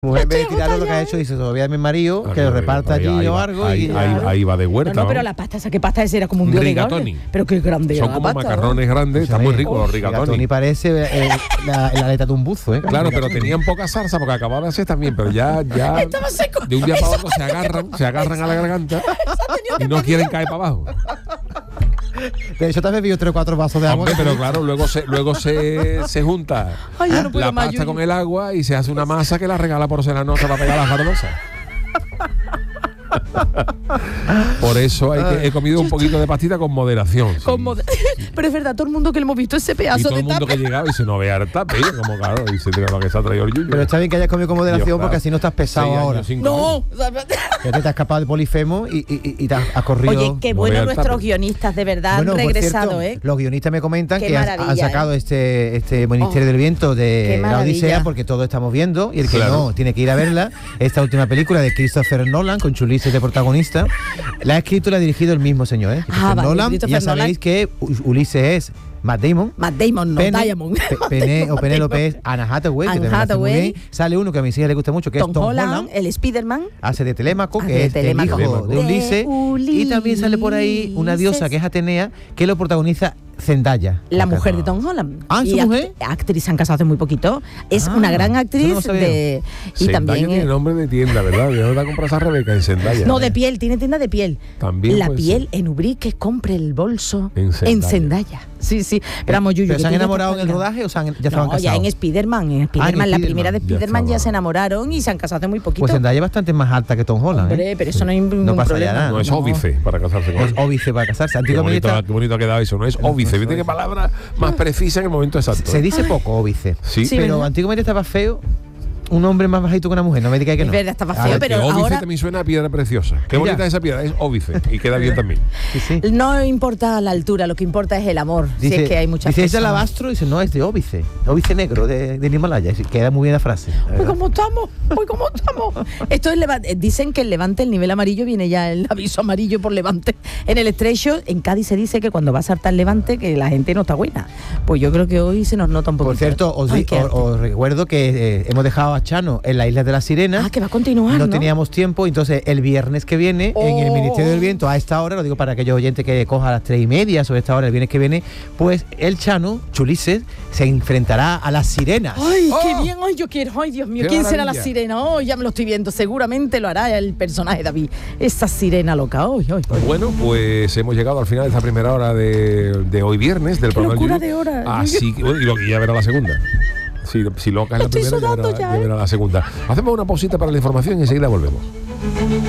Mujer, en vez de tirarlo, lo que ha hecho, dice, todavía mi marido, que lo reparta allí o algo. Ahí va de huerta. No, pero la pasta, ¿esa qué pasta es? Era como un dios de rigatoni. Pero qué grande Son era como la pasta, macarrones grandes, están muy ricos los Rigatoni rigatoni. parece la aleta de un buzo, ¿eh? Claro, pero tenían poca salsa porque acababan de hacer también, pero ya Estaba seco. de un día para otro se agarran a la garganta y no quieren caer para abajo. De hecho, te has bebido 3 o 4 vasos de agua. Hombre, pero claro, luego se junta Ay, yo no puedo la más, pasta Yuyu. con el agua y se hace una masa que la regala porcelanosa para pegar las barbosas. Por eso he comido un poquito de pastita con moderación. Sí. Pero es verdad, todo el mundo que le hemos visto ese Y pedazo todo de el mundo tapa. que llegaba y se no vea el tape, como claro, y se te lo que se ha traído el yuyu. Pero está bien que hayas comido con moderación, Dios, porque claro. así no estás pesado 6 años, ahora. 5 No, años. Ya te has escapado de Polifemo y te has corrido. Oye, qué No bueno vea el nuestros tape. guionistas, de verdad, Bueno, han por regresado, cierto, los guionistas me comentan Qué que han maravilla, sacado este Ministerio del Viento de Qué la maravilla. Odisea, porque todos estamos viendo, y el que Claro. no tiene que ir a verla. Esta última película de Christopher Nolan, con Ulises de protagonista, la ha escrito y la ha dirigido el mismo señor, ¿eh? Christopher vale, Nolan. Christopher Ya sabéis Nolan. que Ulises es Matt Damon. Matt Damon, no Penny- Diamond. O Penélope es Anna Hathaway, que Anne también hace muy Hathaway. bien. Sale uno que a mis hijas les gusta mucho, que es Tom Tom Holland, Holland. el Spiderman. Hace de Telémaco, Hace que de es el Telémaco. hijo de Ulises. Y también sale por ahí una diosa que es Atenea, que lo protagoniza Zendaya. La mujer de Tom Holland. Ah, ¿su Y mujer? actriz, se han casado hace muy poquito. Es una gran eso actriz no lo sabía. de y Zendaya también tiene nombre de tienda, ¿verdad? ¿De dónde la compras a Rebeca? En Zendaya. no, de piel, tiene tienda de piel. También la puede piel en Ubrique, compre el bolso En Zendaya. Zendaya. Sí, sí. Pero vamos, Yuyu, ¿Pero que se han tú ya enamorado en estás el perdida. rodaje o ya estaban No, casados? ya en Spiderman, la primera de Ya Spiderman ya estaba. se enamoraron y se han casado hace muy poquito. Pues Zendaya es bastante más alta que Tom Holland. Hombre, pero eso no hay No ningún pasa ya problema. nada. No es No. óbice para casarse con Es él. óbice para casarse. Qué Antiguamente bonito ha quedado eso, no es óbice. ¿Viste qué palabra más precisa en el momento exacto? se dice poco óbice. Sí. Sí, Pero ¿verdad? antiguamente estaba feo un hombre más bajito que una mujer. No me digáis que Es no. verdad, estaba A feo, ver, pero que óbice ahora- también suena a piedra preciosa. Qué Mira. bonita esa piedra, es óbice y queda bien también. Sí, sí. No importa la altura, lo que importa es el amor. Si es que hay muchas dice, ¿es de personas. alabastro? Dice, no, es de óbice. Óbice negro del Himalaya. Y queda muy bien la frase. la Pues verdad. cómo estamos, pues cómo estamos. Esto es dicen que el levante, el nivel amarillo, viene ya el aviso amarillo por levante. En el estrecho, en Cádiz se dice que cuando va a saltar levante, que la gente no está buena. Pues yo creo que hoy se nos nota un poquito. Por cierto, Ay, qué arte. os recuerdo que hemos dejado a Chano en la Isla de las Sirenas. Ah, que va a continuar, ¿no? teníamos tiempo, entonces el viernes que viene, en el Ministerio del Viento, a esta hora, lo digo para aquellos oyentes que coja a las 3:30, sobre esta hora, el viernes que viene, pues el Chano, Ulises, se enfrentará a las sirenas. Ay, ¡Oh! qué bien, ay, yo quiero, ay, Dios mío, ¡Qué ¿quién será la maravilla! sirena? Oh, ya me lo estoy viendo, seguramente lo hará el personaje David, esa sirena loca, ay, ay, ay. Bueno, pues hemos llegado al final de esta primera hora de hoy viernes del programa. locura del Yuyu. de hora. Así que, bueno, y ya verá la segunda. Si loca es la Estoy primera, sudando ya ya, verá la segunda. Hacemos una pausita para la información y enseguida volvemos.